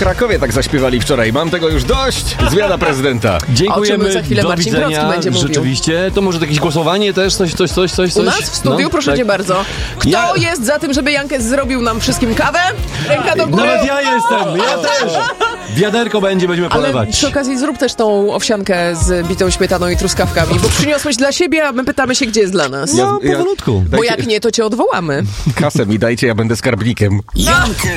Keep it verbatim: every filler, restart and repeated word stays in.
Krakowie tak zaśpiewali wczoraj. Mam tego już dość. Zmiana prezydenta. Dziękujemy, O czym za chwilę do Marcin widzenia. Grodzki będzie mówił. Rzeczywiście, to może jakieś głosowanie też, coś, coś, coś, coś. U nas w studiu, No, proszę tak. cię bardzo. Kto Ja- jest za tym, żeby Jankes zrobił nam wszystkim kawę? Ręka do góry. Nawet ja jestem, ja też. Wiaderko będzie, będziemy Ale polewać. przy okazji zrób też tą owsiankę z bitą śmietaną i truskawkami, bo przyniosłeś dla siebie, a my pytamy się, gdzie jest dla nas. No, powolutku. Bo jak nie, to cię odwołamy. Kasę mi dajcie, ja będę skarbnikiem. Jankes